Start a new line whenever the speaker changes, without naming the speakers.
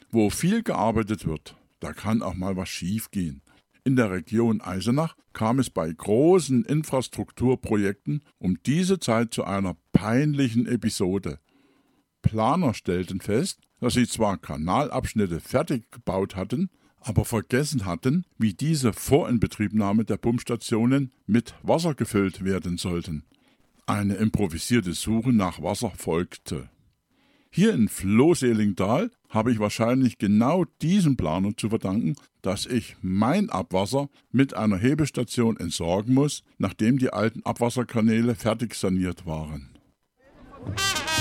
Wo viel gearbeitet wird, da kann auch mal was schiefgehen. In der Region Eisenach kam es bei großen Infrastrukturprojekten um diese Zeit zu einer peinlichen Episode. Planer stellten fest, dass sie zwar Kanalabschnitte fertig gebaut hatten, aber vergessen hatten, wie diese vor Inbetriebnahme der Pumpstationen mit Wasser gefüllt werden sollten. Eine improvisierte Suche nach Wasser folgte. Hier in Vlohselingdal habe ich wahrscheinlich genau diesen Planern zu verdanken, dass ich mein Abwasser mit einer Hebestation entsorgen muss, nachdem die alten Abwasserkanäle fertig saniert waren.